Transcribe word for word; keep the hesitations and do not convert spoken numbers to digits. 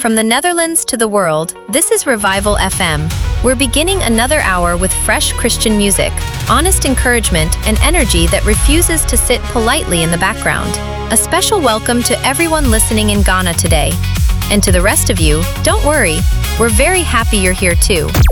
From the Netherlands to the world, this is Revival F M. We're beginning another hour with fresh Christian music, honest encouragement, and energy that refuses to sit politely in the background. A special welcome to everyone listening in Ghana today. And to the rest of you, don't worry, we're very happy you're here too.